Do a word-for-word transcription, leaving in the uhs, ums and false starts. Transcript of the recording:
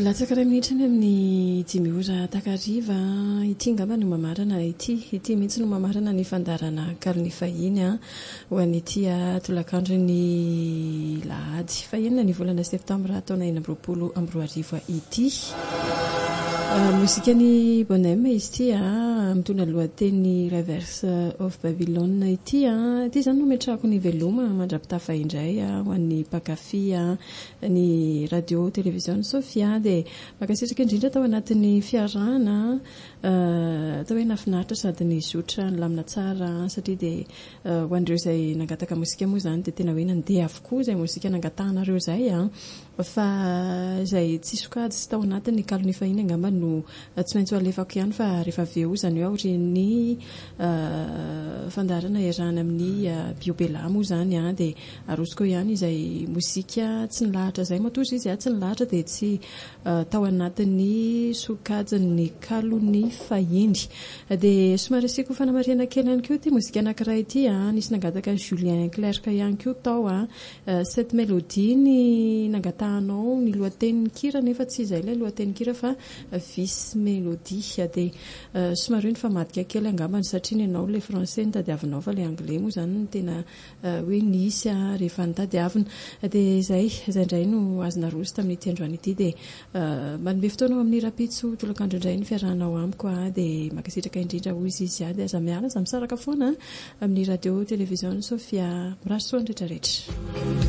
latsaka ray minitra ny amin'ny dimy ora takariva ity ngamba no mamarana ity ity mihitsy no mamarana ny fandarana kalony fahiny a ho an'ity tolakandro ny lahady fahenina ny volana septambra taona enina amby roapolo amby roa arivo ity. Mozika ny Bonhomme izy ity a mitondra lohateny Reverse of Babylon ity a ity zany no metrahako ny veloma mandrapitafa indray a ho an'ny mpakafy a ny radio télévision Sofia dia makasitraka indrindra tao anatin'ny fiarahana tao hoe nafinaritra sady ny zotra ny lamina tsara satria dia ho an'ireo izay nangataka mozika moa zany dia tena hoe nandeha avokoa izay mozika nangatahanareo izay a fa izay tsy sokajy sy tao anatin'ny kalony fahiny angamba no tsy maintsy alefako ihany fa rehefa veo zany hoe ohatrin'ny fandarana iarahana amin'ny biobela moa zany a dia arosiko ihany izay mozika tsy nilahatra izay matozy izy a tsy nilahatra dia tsy tao anatin'ny sokajin'ny kalony fahiny dia somary asiko fanamariana kely ihany koa ity mozika anankiray ity a nisy nangataka Julien Clerc ihany koa tao a cette mélodie ny nangatahanao ny lohaten'ny kira nefa tsy izay ilay lohaten'ny kira fa vice mélodie dia somary ny famadika kely angambany satria ny ianao ilay français ny tadiavinao fa ilay anglais moa zany tena hoe nisy a rehefa ny tadiavina dia izay izay indray no azona roso tamin'ity androany ity dia manome fotoana ao amin'ny rapitso tolakandro indray ny fiarahanao amiko a dia makasitraka indrindra hozy izy a dia aza miala aza misaraka foana amin'ny radio télévision Sofia mirasoa ny rehetrarehetra.